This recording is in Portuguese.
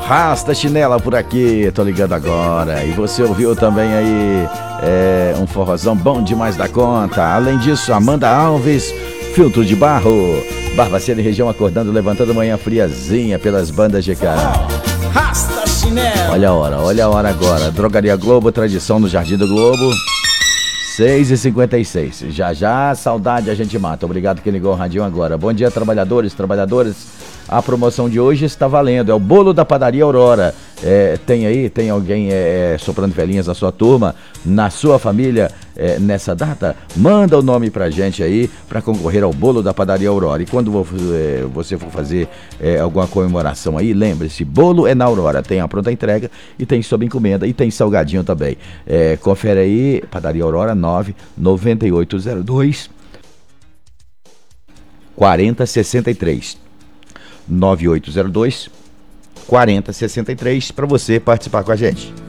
Rasta Chinela por aqui, tô ligando agora. E você ouviu também aí um forrozão bom demais da conta. Além disso, Amanda Alves, Filtro de Barro, Barbacena e região acordando, levantando manhã friazinha pelas bandas de cá. Rasta Chinela. Olha a hora agora. Drogaria Globo, tradição no Jardim do Globo. 6h56. Já, saudade a gente mata. Obrigado quem ligou o radinho agora. Bom dia, trabalhadoras. A promoção de hoje está valendo. É o bolo da padaria Aurora. Tem alguém soprando velhinhas na sua turma, na sua família, nessa data? Manda o nome pra gente aí, pra concorrer ao bolo da padaria Aurora. E quando você for fazer alguma comemoração aí, lembre-se, bolo é na Aurora. Tem a pronta entrega e tem sob encomenda e tem salgadinho também. Confere aí, padaria Aurora 99802 4063. 9802 4063 para você participar com a gente.